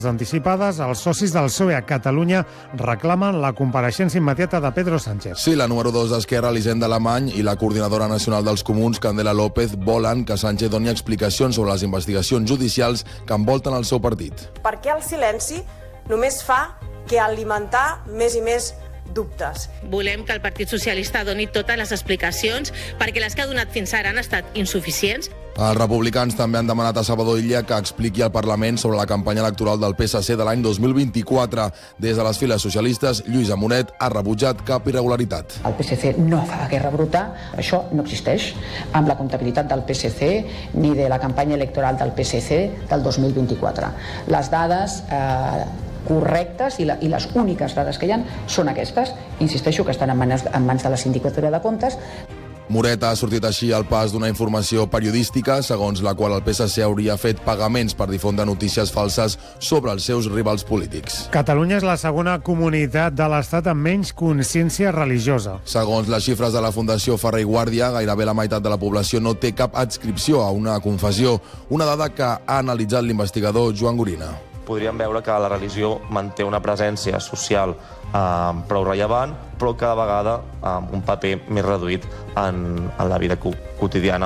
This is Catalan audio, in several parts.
Anticipades, els socis del PSOE a Catalunya reclamen la compareixença immediata de Pedro Sánchez. Sí, la número 2 d'Esquerra, Elisenda Alemany, i la coordinadora nacional dels Comuns, Candela López, volen que Sánchez doni explicacions sobre les investigacions judicials que envolten el seu partit. Perquè el silenci només fa que alimentar més i més dubtes. Volem que el Partit Socialista doni totes les explicacions perquè les que ha donat fins ara han estat insuficients. Els republicans també han demanat a Salvador Illa que expliqui al Parlament sobre la campanya electoral del PSC de l'any 2024. Des de les files socialistes, Lluís Amonet ha rebutjat cap irregularitat. El PSC no fa guerra bruta, això no existeix amb la comptabilitat del PSC ni de la campanya electoral del PSC del 2024. Les dades correctes i les úniques dades que hi ha són aquestes. Insisteixo que estan en mans de la Sindicatura de Comptes. Moret ha sortit així al pas d'una informació periodística, segons la qual el PSC hauria fet pagaments per difondre notícies falses sobre els seus rivals polítics. Catalunya és la segona comunitat de l'Estat amb menys consciència religiosa. Segons les xifres de la Fundació Ferrer i Guàrdia, gairebé la meitat de la població no té cap adscripció a una confessió, una dada que ha analitzat l'investigador Joan Gorina. Podríem veure que la religió manté una presència social prou rellevant, però cada vegada un paper més reduït en la vida quotidiana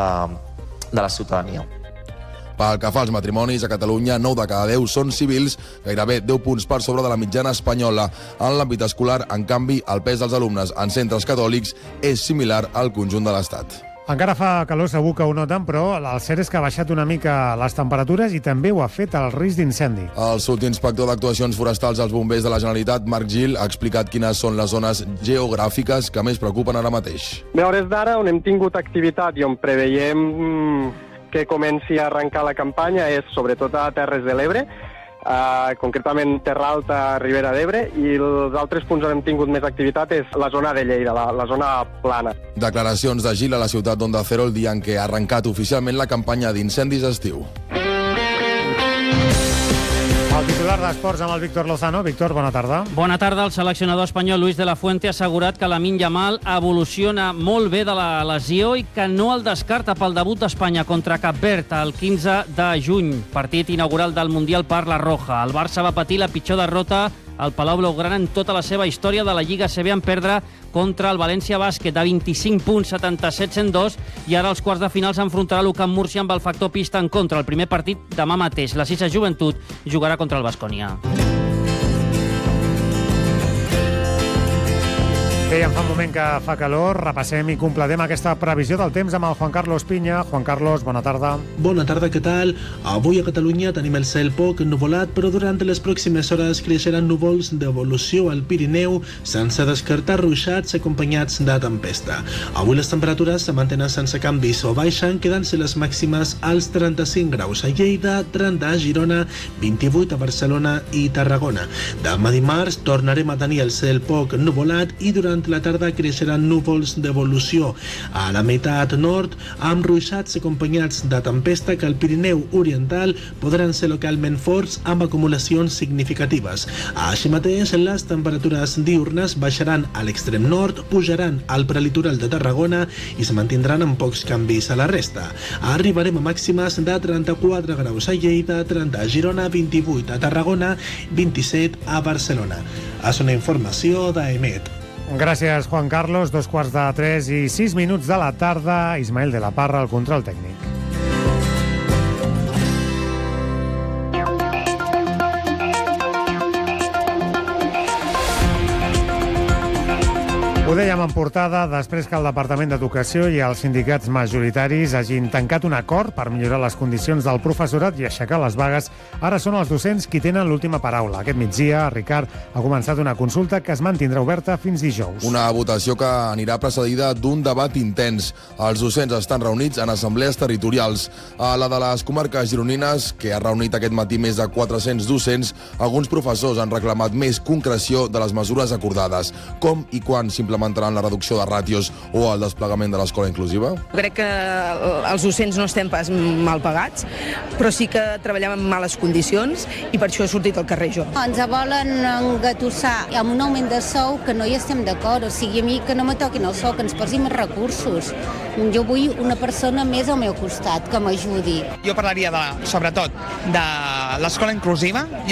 de la ciutadania. Pel que fa als matrimonis, a Catalunya 9 de cada 10 són civils, gairebé 10 punts per sobre de la mitjana espanyola. En l'àmbit escolar, en canvi, el pes dels alumnes en centres catòlics és similar al conjunt de l'Estat. Encara fa calor, segur que ho noten, però el cert és que ha baixat una mica les temperatures i també ho ha fet el risc d'incendi. El subinspector d'Actuacions Forestals als Bombers de la Generalitat, Marc Gil, ha explicat quines són les zones geogràfiques que més preocupen ara mateix. Bé, a hores d'ara, on hem tingut activitat i on preveiem que comenci a arrencar la campanya és sobretot a Terres de l'Ebre, concretament Terra Alta, Ribera d'Ebre, i els altres punts on hem tingut més activitat és la zona de Lleida, la zona plana. Declaracions de Gil a la ciutat d'Onda Cero el dia en què ha arrencat oficialment la campanya d'incendis d'estiu. El titular d'Esports amb el Víctor Lozano. Víctor, bona tarda. Bona tarda. El seleccionador espanyol Luis de la Fuente ha assegurat que Lamine Yamal evoluciona molt bé de la lesió i que no el descarta pel debut d'Espanya contra Cap Verd el 15 de juny, partit inaugural del Mundial per la Roja. El Barça va patir la pitjor derrota al Palau Blaugrana en tota la seva història de la Lliga CB en perdre contra el València Bàsquet de 25 punts, 77-102, i ara als quarts de final s'enfrontarà l'UCAM Múrcia amb el factor pista en contra. El primer partit demà mateix. La Sisa Joventut jugarà contra el Baskonia. Bé, en fa un moment que fa calor, repassem i completem aquesta previsió del temps amb el Juan Carlos Piña. Juan Carlos, bona tarda. Bona tarda, què tal? Avui a Catalunya tenim el cel poc ennuvolat, però durant les pròximes hores creixeran núvols d'evolució al Pirineu, sense descartar ruixats acompanyats de tempesta. Avui les temperatures se mantenen sense canvis o baixen, quedant-se les màximes als 35 graus a Lleida, 30 a Girona, 28 a Barcelona i Tarragona. Demà dimarts tornarem a tenir el cel poc ennuvolat i durant la tarda creixeran núvols d'evolució a la meitat nord, amb ruixats acompanyats de tempesta que al Pirineu Oriental podran ser localment forts amb acumulacions significatives. Així mateix, les temperatures diurnes baixaran a l'extrem nord, pujaran al prelitoral de Tarragona i se mantindran amb pocs canvis a la resta. Arribarem a màximes de 34 graus a Lleida, 30 a Girona, 28 a Tarragona, 27 a Barcelona. És una informació d'EMET. Gràcies, Juan Carlos. 2:03 i 6 minuts de la tarda. Ismael de la Parra, al control tècnic. Ho dèiem en portada, després que el Departament d'Educació i els sindicats majoritaris hagin tancat un acord per millorar les condicions del professorat i aixecar les vagues, ara són els docents qui tenen l'última paraula. Aquest migdia, Ricard, ha començat una consulta que es mantindrà oberta fins dijous. Una votació que anirà precedida d'un debat intens. Els docents estan reunits en assemblees territorials. A la de les comarques gironines, que ha reunit aquest matí més de 400 docents, alguns professors han reclamat més concreció de les mesures acordades. Com i quan s'implementaran la reducció de ràtios o el desplegament de l'escola inclusiva? Crec que els docents no estem pas mal pagats, però sí que treballem en males condicions i per això he sortit al carrer jo. Ens volen engatussar amb un augment de sou que no hi estem d'acord, o sigui, a mi que no me toquin el sou, que ens posin més recursos. Jo vull una persona més al meu costat que m'ajudi. Jo parlaria sobretot de l'escola inclusiva.